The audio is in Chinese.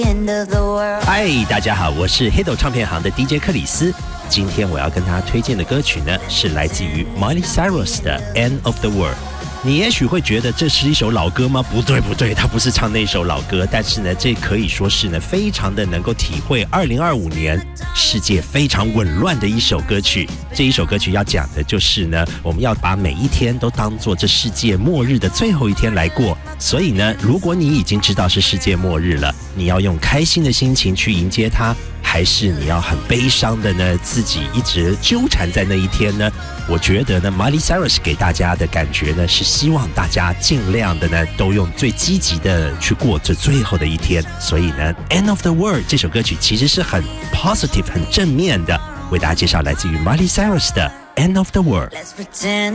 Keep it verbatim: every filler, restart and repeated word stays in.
嗨，大家好，我是黑豆唱片行的 D J 克里斯。今天我要跟大家推荐的歌曲呢，是来自于 Miley Cyrus 的 End of the World。你也许会觉得这是一首老歌吗？不对不对，他不是唱那首老歌，但是呢，这可以说是呢，非常的能够体会二零二五年世界非常紊乱的一首歌曲。这一首歌曲要讲的就是呢，我们要把每一天都当作这世界末日的最后一天来过。所以呢，如果你已经知道是世界末日了，你要用开心的心情去迎接它，还是你要很悲伤的呢，自己一直纠缠在那一天呢？我觉得呢 Miley Cyrus 给大家的感觉呢，是希望大家尽量的呢，都用最积极的去过这最后的一天。所以呢 End of the World 这首歌曲其实是很 positive 很正面的，为大家介绍来自于 Miley Cyrus 的 End of the World。